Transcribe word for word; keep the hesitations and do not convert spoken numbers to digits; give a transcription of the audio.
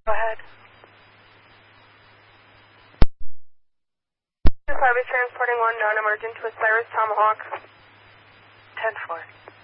Go ahead. Service transporting one non-emergent to Osiris Tomahawk. ten four.